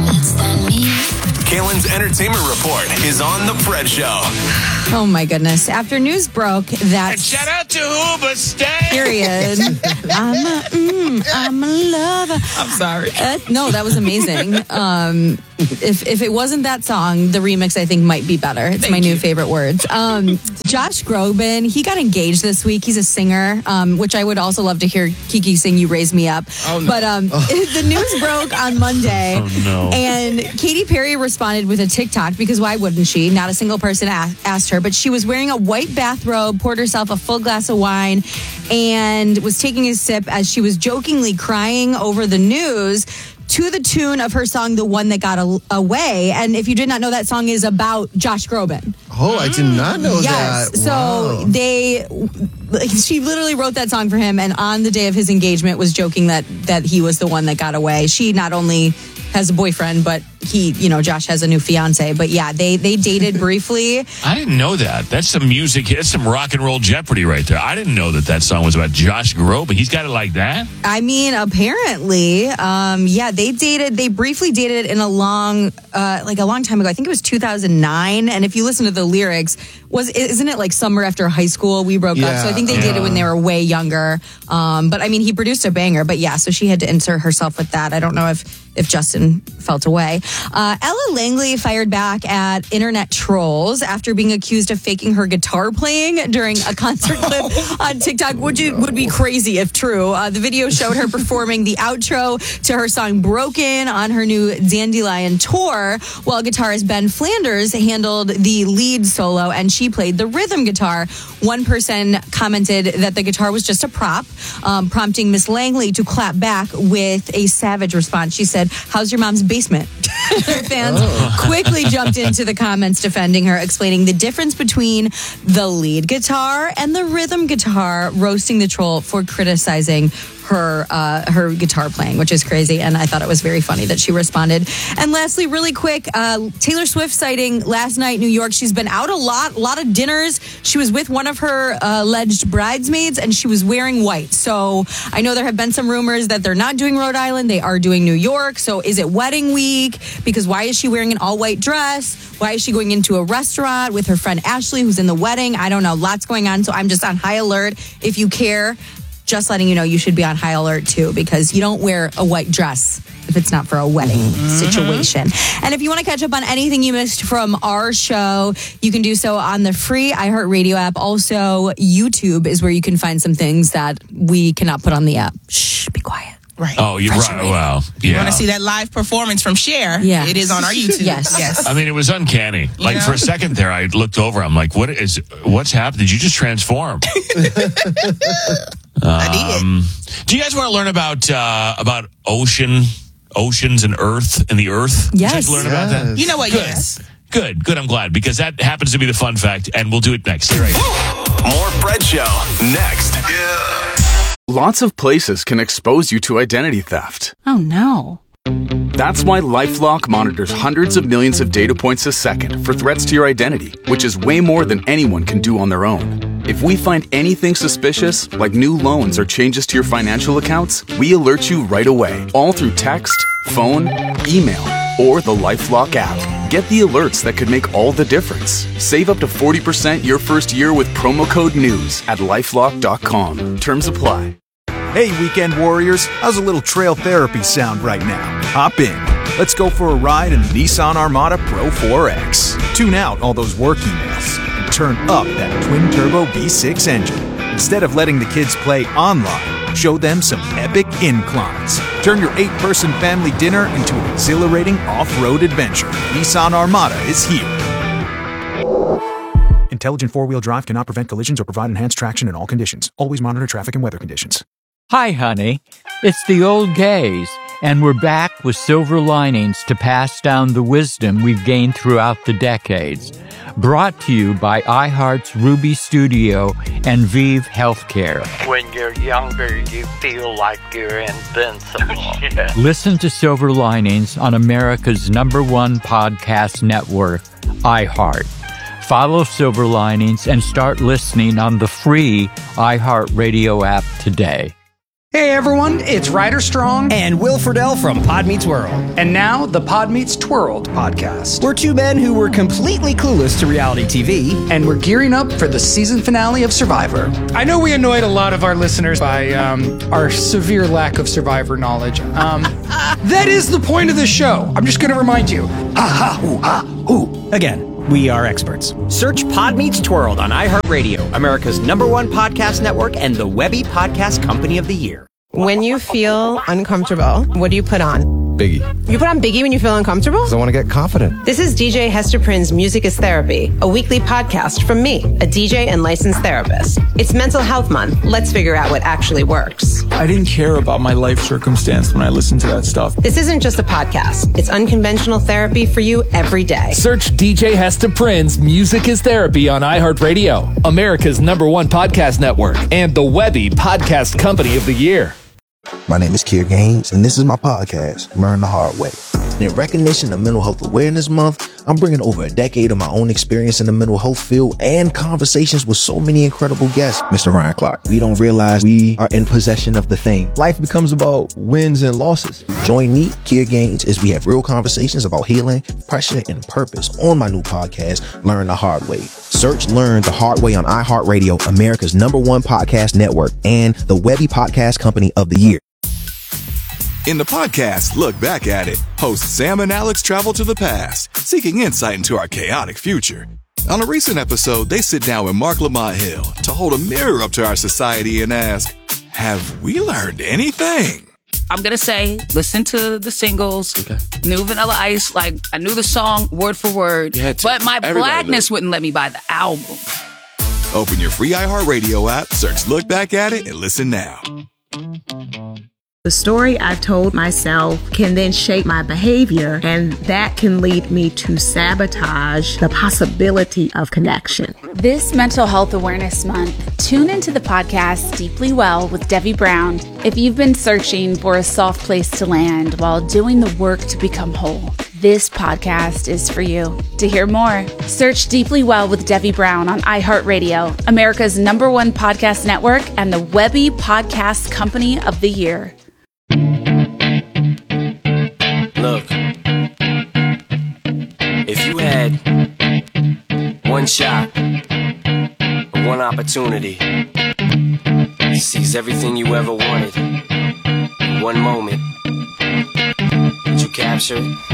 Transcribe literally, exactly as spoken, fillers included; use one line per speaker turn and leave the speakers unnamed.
Kalen's Entertainment Report is on The Fred Show.
Oh, my goodness. After news broke that...
And shout out to Hoobastank.
Period. I'm a, mm, I'm a lover.
I'm sorry.
Uh, no, that was amazing. Um, if if it wasn't that song, the remix, I think, might be better. It's Thank my you. new favorite words. Um, Josh Groban, he got engaged this week. He's a singer, um, which I would also love to hear Kiki sing You Raise Me Up.
Oh, no.
But um, oh. the news broke on Monday.
Oh, no.
And Katy Perry responded with a TikTok, because why wouldn't she? Not a single person a- asked her, but she was wearing a white bathrobe, poured herself a full glass of wine, and was taking a sip as she was jokingly crying over the news to the tune of her song, The One That Got a- Away. And if you did not know, that song is about Josh Groban.
Oh, I did not know
yes.
that.
So
wow.
they, she literally wrote that song for him, and on the day of his engagement was joking that that he was the one that got away. She not only has a boyfriend, but he, you know, Josh has a new fiance. But yeah, they they dated briefly.
I didn't know that. That's some music. That's some rock and roll Jeopardy right there. I didn't know that that song was about Josh Groban. He's got it like that?
I mean, apparently, um, yeah, they dated. They briefly dated in a long, uh, like a long time ago. I think it was two thousand nine. And if you listen to the lyrics, was isn't it like summer after high school we broke
yeah.
up? So I think they
Yeah.
dated when they were way younger. Um, but I mean, he produced a banger. But yeah, so she had to insert herself with that. I don't know if if Justin felt away. Uh, Ella Langley fired back at internet trolls after being accused of faking her guitar playing during a concert clip on TikTok, which no. would be crazy if true. Uh, the video showed her performing the outro to her song Broken on her new Dandelion tour, while guitarist Ben Flanders handled the lead solo and she played the rhythm guitar. One person commented that the guitar was just a prop, um, prompting Miss Langley to clap back with a savage response. She said, "How's your mom's basement?" Fans oh. quickly jumped into the comments defending her, explaining the difference between the lead guitar and the rhythm guitar, roasting the troll for criticizing her uh, her guitar playing, which is crazy. And I thought it was very funny that she responded. And lastly, really quick, uh, Taylor Swift sighting last night in New York. She's been out a lot, a lot of dinners. She was with one of her uh, alleged bridesmaids, and she was wearing white. So I know there have been some rumors that they're not doing Rhode Island. They are doing New York. So is it wedding week? Because why is she wearing an all-white dress? Why is she going into a restaurant with her friend Ashley, who's in the wedding? I don't know. Lots going on. So I'm just on high alert. If you care, just letting you know, you should be on high alert too, because you don't wear a white dress if it's not for a wedding mm-hmm. situation. And if you want to catch up on anything you missed from our show, you can do so on the free iHeartRadio app. Also, YouTube is where you can find some things that we cannot put on the app. Shh, be quiet.
Right.
Oh, you're right. Wow. Yeah.
You want to see that live performance from Cher?
Yeah.
It is on our YouTube.
Yes.
Yes.
I mean, it was uncanny. Like,
You know?
for a second there, I looked over. I'm like, what is, what's happened? Did you just transform?
I
um, did. Do you guys want to learn about, uh, about ocean, oceans and earth and the earth?
Yes.
Did you guys learn about that?
You know what?
Good.
Yes.
Good. Good. I'm glad, because that happens to be the fun fact, and we'll do it next. Stay right here.
More Fred Show next. Yeah.
Lots of places can expose you to identity theft.
Oh, no.
That's why LifeLock monitors hundreds of millions of data points a second for threats to your identity, which is way more than anyone can do on their own. If we find anything suspicious, like new loans or changes to your financial accounts, we alert you right away, all through text, phone, email, or the LifeLock app. Get the alerts that could make all the difference. Save up to forty percent your first year with promo code NEWS at LifeLock dot com. Terms apply.
Hey, weekend warriors, how's a little trail therapy sound right now? Hop in. Let's go for a ride in the Nissan Armada Pro four X. Tune out all those work emails and turn up that twin-turbo V six engine. Instead of letting the kids play online, show them some epic inclines. Turn your eight-person family dinner into an exhilarating off-road adventure. Nissan Armada is here. Intelligent four-wheel drive cannot prevent collisions or provide enhanced traction in all conditions. Always monitor traffic and weather conditions.
Hi, honey. It's the old gays, and we're back with silver linings to pass down the wisdom we've gained throughout the decades. Brought to you by iHeart's Ruby Studio and Vive Healthcare.
When you're younger, you feel like you're invincible. Yeah.
Listen to Silver Linings on America's number one podcast network, iHeart. Follow Silver Linings and start listening on the free iHeartRadio app today.
Hey everyone, it's Ryder Strong
and Will Friedle from Pod Meets World.
And now the Pod Meets Twirled podcast.
We're two men who were completely clueless to reality T V.
And we're gearing up for the season finale of Survivor.
I know we annoyed a lot of our listeners by um, our severe lack of Survivor knowledge. Um, that is the point of the show. I'm just going to remind you.
Ha ha hoo ha hoo. Again. We are experts.
Search Pod Meets Twirled on iHeartRadio, America's number one podcast network and the Webby Podcast Company of the Year.
When you feel uncomfortable, what do you put on?
Biggie.
You put on Biggie when you feel uncomfortable?
Because I want to get confident.
This is D J Hester Prynne's Music is Therapy, a weekly podcast from me, a D J and licensed therapist. It's Mental Health Month. Let's figure out what actually works.
I didn't care about my life circumstance when I listened to that stuff.
This isn't just a podcast. It's unconventional therapy for you every day.
Search D J Hester Prynne's Music is Therapy on iHeartRadio, America's number one podcast network, and the Webby Podcast Company of the Year.
My name is Kier Gaines, and this is my podcast, Learn the Hard Way. In recognition of Mental Health Awareness Month, I'm bringing over a decade of my own experience in the mental health field and conversations with so many incredible guests. Mister Ryan Clark, we don't realize we are in possession of the thing. Life becomes about wins and losses. Join me, Kier Gaines, as we have real conversations about healing, pressure, and purpose on my new podcast, Learn the Hard Way. Search Learn the Hard Way on iHeartRadio, America's number one podcast network, and the Webby Podcast Company of the Year.
In the podcast, Look Back at It, hosts Sam and Alex travel to the past, seeking insight into our chaotic future. On a recent episode, they sit down with Mark Lamont Hill to hold a mirror up to our society and ask, have we learned anything?
I'm going to say, listen to the singles, okay. New Vanilla Ice, like, I knew the song word for word, but my blackness wouldn't let me buy the album.
Open your free iHeartRadio app, search Look Back at It, and listen now.
The story I've told myself can then shape my behavior, and that can lead me to sabotage the possibility of connection.
This Mental Health Awareness Month, tune into the podcast Deeply Well with Debbie Brown. If you've been searching for a soft place to land while doing the work to become whole, this podcast is for you. To hear more, search Deeply Well with Debbie Brown on iHeartRadio, America's number one podcast network, and the Webby Podcast Company of the Year.
Look, if you had one shot, one opportunity to seize everything you ever wanted in one moment, would you capture it?